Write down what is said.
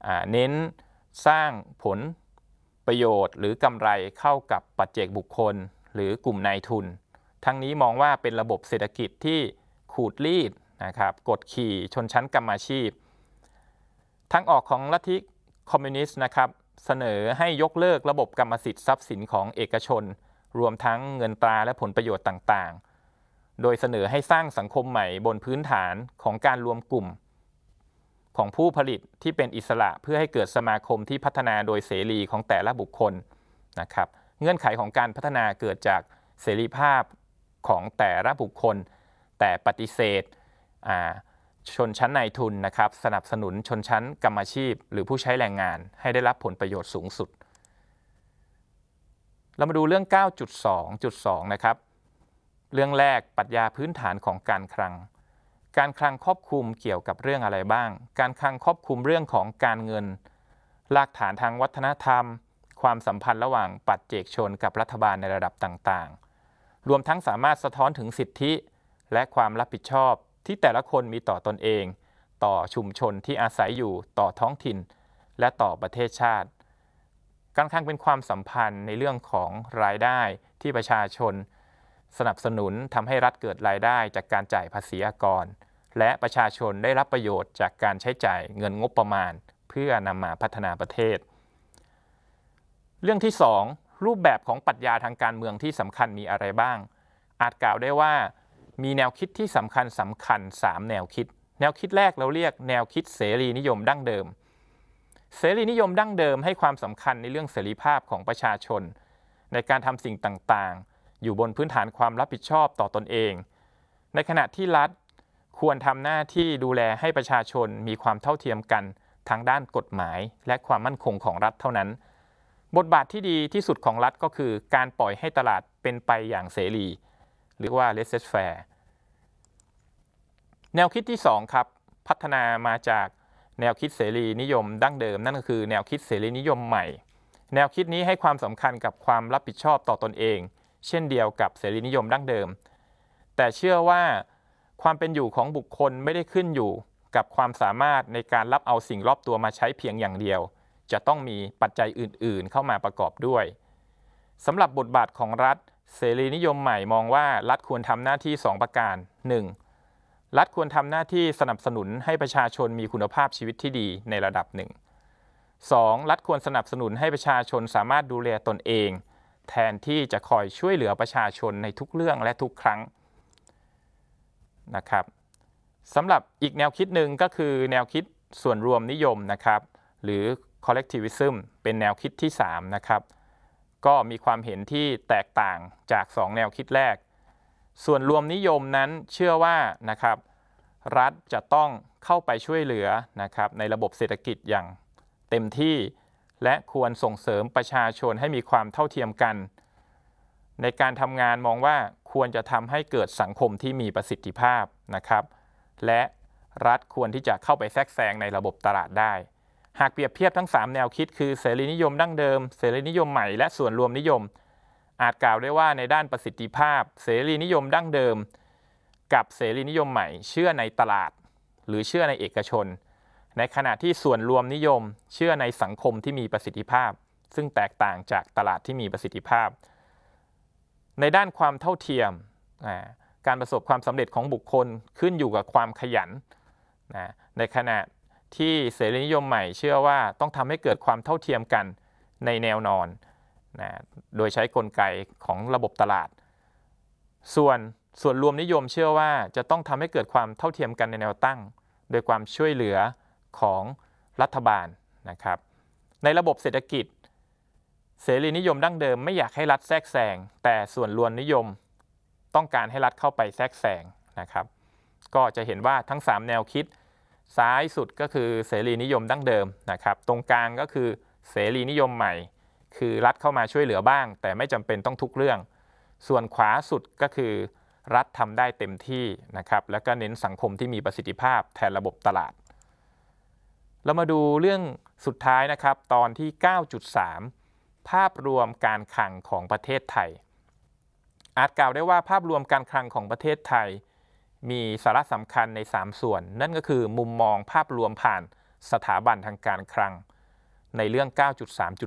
เน้นสร้างผลประโยชน์หรือกำไรเข้ากับปัจเจกบุคคลหรือกลุ่มนายทุนทั้งนี้มองว่าเป็นระบบเศรษฐกิจที่ขูดรีดนะครับกดขี่ชนชั้นกรรมาชีพทางออกของลัทธิคอมมิวนิสต์นะครับเสนอให้ยกเลิกระบบกรรมสิทธิ์ทรัพย์สินของเอกชนรวมทั้งเงินตราและผลประโยชน์ต่างๆโดยเสนอให้สร้างสังคมใหม่บนพื้นฐานของการรวมกลุ่มของผู้ผลิตที่เป็นอิสระเพื่อให้เกิดสมาคมที่พัฒนาโดยเสรีของแต่ละบุคคลนะครับเงื่อนไขของการพัฒนาเกิดจากเสรีภาพของแต่ละบุคคลแต่ปฏิเสธชนชั้นนายทุนนะครับสนับสนุนชนชั้นกรรมอาชีพหรือผู้ใช้แรงงานให้ได้รับผลประโยชน์สูงสุดเรามาดูเรื่อง 9.2.2 นะครับเรื่องแรกปรัชญาพื้นฐานของการคลังการคลังครอบคลุมเกี่ยวกับเรื่องอะไรบ้างการคลังครอบคลุมเรื่องของการเงินรากฐานทางวัฒนธรรมความสัมพันธ์ระหว่างปัจเจกชนกับรัฐบาลในระดับต่างๆรวมทั้งสามารถสะท้อนถึงสิทธิและความรับผิดชอบที่แต่ละคนมีต่อตนเองต่อชุมชนที่อาศัยอยู่ต่อท้องถิ่นและต่อประเทศชาติการคลังเป็นความสัมพันธ์ในเรื่องของรายได้ที่ประชาชนสนับสนุนทำให้รัฐเกิดรายได้จากการจ่ายภาษีอากรและประชาชนได้รับประโยชน์จากการใช้จ่ายเงินงบประมาณเพื่อนำมาพัฒนาประเทศเรื่องที่ 2รูปแบบของปรัชญาทางการเมืองที่สำคัญมีอะไรบ้างอาจกล่าวได้ว่ามีแนวคิดที่สำคัญ3แนวคิดแนวคิดแรกเราเรียกแนวคิดเสรีนิยมดั้งเดิมเสรีนิยมดั้งเดิมให้ความสำคัญในเรื่องเสรีภาพของประชาชนในการทำสิ่งต่างๆอยู่บนพื้นฐานความรับผิดชอบต่อตนเองในขณะที่รัฐควรทำหน้าที่ดูแลให้ประชาชนมีความเท่าเทียมกันทางด้านกฎหมายและความมั่นคงของรัฐเท่านั้นบทบาทที่ดีที่สุดของรัฐก็คือการปล่อยให้ตลาดเป็นไปอย่างเสรีหรือว่า laissez-faire แนวคิดที่2ครับพัฒนามาจากแนวคิดเสรีนิยมดั้งเดิมนั่นก็คือแนวคิดเสรีนิยมใหม่แนวคิดนี้ให้ความสำคัญกับความรับผิดชอบต่อตนเองเช่นเดียวกับเสรีนิยมดั้งเดิมแต่เชื่อว่าความเป็นอยู่ของบุคคลไม่ได้ขึ้นอยู่กับความสามารถในการรับเอาสิ่งรอบตัวมาใช้เพียงอย่างเดียวจะต้องมีปัจจัยอื่นๆเข้ามาประกอบด้วยสำหรับบทบาทของรัฐเสรีนิยมใหม่มองว่ารัฐควรทำหน้าที่2ประการ 1. รัฐควรทำหน้าที่สนับสนุนให้ประชาชนมีคุณภาพชีวิตที่ดีในระดับหนึ่ง 2. รัฐควรสนับสนุนให้ประชาชนสามารถดูแลตนเองแทนที่จะคอยช่วยเหลือประชาชนในทุกเรื่องและทุกครั้งนะครับสำหรับอีกแนวคิดหนึ่งก็คือแนวคิดส่วนรวมนิยมนะครับหรือ collectivism เป็นแนวคิดที่3นะครับก็มีความเห็นที่แตกต่างจาก2แนวคิดแรกส่วนรวมนิยมนั้นเชื่อว่านะครับรัฐจะต้องเข้าไปช่วยเหลือนะครับในระบบเศรษฐกิจอย่างเต็มที่และควรส่งเสริมประชาชนให้มีความเท่าเทียมกันในการทำงานมองว่าควรจะทำให้เกิดสังคมที่มีประสิทธิภาพนะครับและรัฐควรที่จะเข้าไปแทรกแซงในระบบตลาดได้หากเปรียบเทียบทั้ง3แนวคิดคือเสรีนิยมดั้งเดิมเสรีนิยมใหม่และส่วนรวมนิยมอาจกล่าวได้ว่าในด้านประสิทธิภาพเสรีนิยมดั้งเดิมกับเสรีนิยมใหม่เชื่อในตลาดหรือเชื่อในเอกชนในขณะที่ส่วนรวมนิยมเชื่อในสังคมที่มีประสิทธิภาพซึ่งแตกต่างจากตลาดที่มีประสิทธิภาพในด้านความเท่าเทียมการประสบความสำเร็จของบุคคลขึ้นอยู่กับความขยันในขณะที่เสรีนิยมใหม่เชื่อว่าต้องทำให้เกิดความเท่าเทียมกันในแนวนอนโดยใช้กลไกของระบบตลาดส่วนรวมนิยมเชื่อว่าจะต้องทำให้เกิดความเท่าเทียมกันในแนวตั้งโดยความช่วยเหลือของรัฐบาลนะครับในระบบเศรษฐกิจเสรีนิยมดั้งเดิมไม่อยากให้รัฐแทรกแซงแต่ส่วนรวมนิยมต้องการให้รัฐเข้าไปแทรกแซงนะครับก็จะเห็นว่าทั้ง3แนวคิดซ้ายสุดก็คือเสรีนิยมดั้งเดิมนะครับตรงกลางก็คือเสรีนิยมใหม่คือรัฐเข้ามาช่วยเหลือบ้างแต่ไม่จำเป็นต้องทุกเรื่องส่วนขวาสุดก็คือรัฐทำได้เต็มที่นะครับแล้วก็เน้นสังคมที่มีประสิทธิภาพแทนระบบตลาดเรามาดูเรื่องสุดท้ายนะครับตอนที่ 9.3 ภาพรวมการคลังของประเทศไทยอาจกล่าวได้ว่าภาพรวมการคลังของประเทศไทยมีสาระสำคัญใน3ส่วนนั่นก็คือมุมมองภาพรวมผ่านสถาบันทางการคลังในเรื่อง 9.3.1